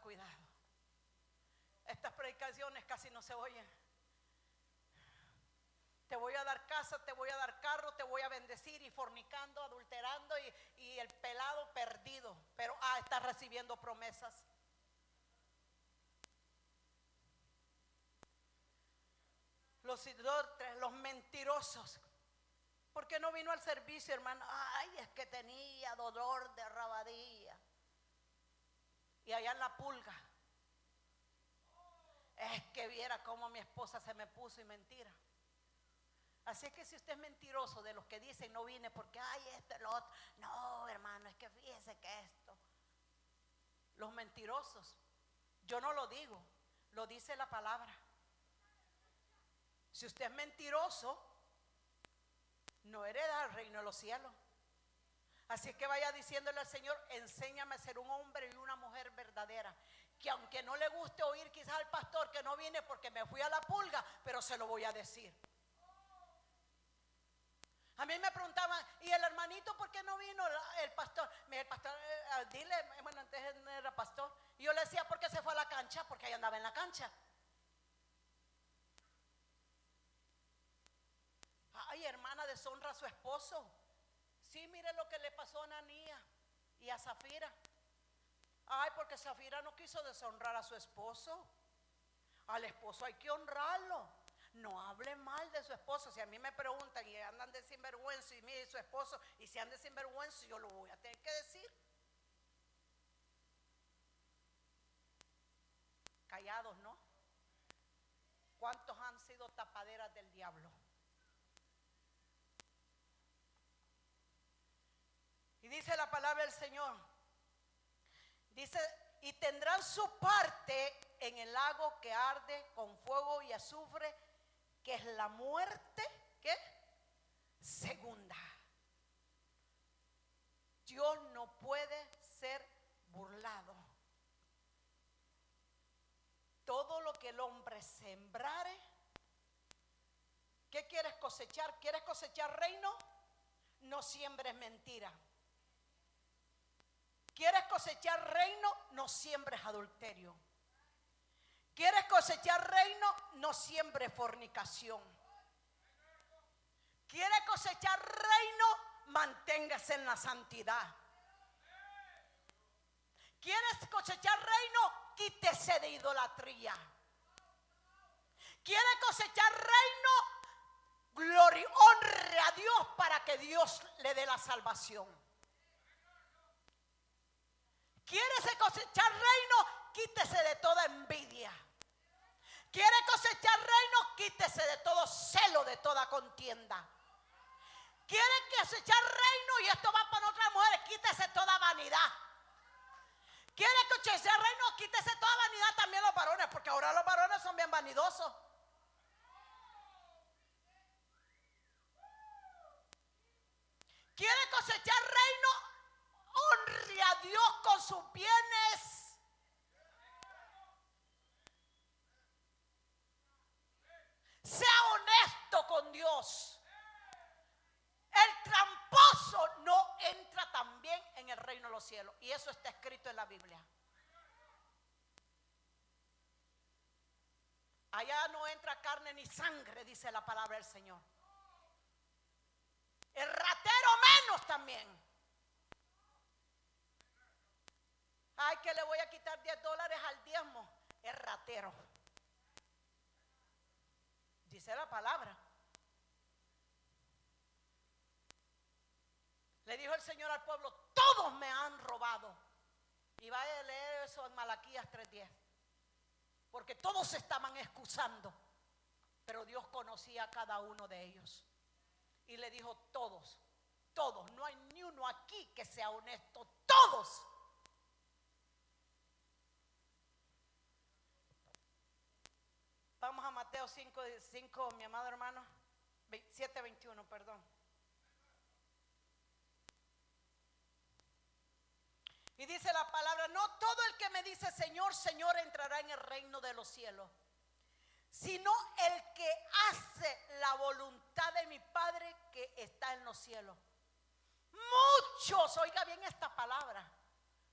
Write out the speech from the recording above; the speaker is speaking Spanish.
cuidado. Estas predicaciones casi no se oyen. Te voy a dar casa, te voy a dar carro, te voy a bendecir, y fornicando, adulterando, y el pelado perdido, pero está recibiendo promesas. Los idólatras, los mentirosos. ¿Por qué no vino al servicio, hermano? Ay, es que tenía dolor de rabadilla. Y allá en la pulga, es que viera cómo mi esposa se me puso, y mentira. Así que si usted es mentiroso, de los que dicen no vine porque ay, esto, lo otro. No, hermano, es que fíjese que esto. Los mentirosos, yo no lo digo, lo dice la palabra. Si usted es mentiroso, no hereda el reino de los cielos. Así es que vaya diciéndole al Señor: enséñame a ser un hombre y una mujer verdadera, que aunque no le guste oír quizás al pastor que no vine porque me fui a la pulga, pero se lo voy a decir. A mí me preguntaban: ¿y el hermanito por qué no vino? El pastor, dile, bueno, antes no era pastor. Y yo le decía: ¿por qué se fue a la cancha? Porque ahí andaba en la cancha. Ay, hermana, deshonra a su esposo. Sí, mire lo que le pasó a Ananías y a Zafira. Ay, porque Zafira no quiso deshonrar a su esposo. Al esposo hay que honrarlo. No hable mal de su esposo. Si a mí me preguntan y andan de sinvergüenza, y mire su esposo, y si andan de sinvergüenza, yo lo voy a tener que decir. Callados, ¿no? ¿Cuántos han sido tapaderas del diablo? Y dice la palabra del Señor, dice: y tendrán su parte en el lago que arde con fuego y azufre, que es la muerte, ¿qué? Segunda. Dios no puede ser burlado. Todo lo que el hombre sembrare, ¿qué quieres cosechar? ¿Quieres cosechar reino? No siembres mentira. ¿Quieres cosechar reino? No siembres adulterio. ¿Quieres cosechar reino? No siembres fornicación. ¿Quieres cosechar reino? Manténgase en la santidad. ¿Quieres cosechar reino? Quítese de idolatría. ¿Quieres cosechar reino? Honre a Dios para que Dios le dé la salvación. ¿Quieres cosechar reino? Quítese de toda envidia. ¿Quiere cosechar reino? Quítese de todo celo, de toda contienda. ¿Quiere cosechar reino? Y esto va para otras mujeres: quítese toda vanidad. ¿Quiere cosechar reino? Quítese toda vanidad también los varones, porque ahora los varones son bien vanidosos. ¿Quiere cosechar reino? Honre a Dios con sus bienes. Sea honesto con Dios. El tramposo no entra también en el reino de los cielos. Y eso está escrito en la Biblia. Allá no entra carne ni sangre, dice la palabra del Señor. El ratero menos también. Ay, que le voy a quitar $10 al diezmo. Es ratero. Dice la palabra. Le dijo el Señor al pueblo: todos me han robado. Y vaya a leer eso en Malaquías 3:10. Porque todos se estaban excusando, pero Dios conocía a cada uno de ellos. Y le dijo: todos, todos, no hay ni uno aquí que sea honesto. Todos. Vamos a Mateo 5, mi amado hermano. 7:21, perdón. Y dice la palabra: no todo el que me dice Señor, Señor entrará en el reino de los cielos, sino el que hace la voluntad de mi Padre que está en los cielos. Muchos, oiga bien esta palabra,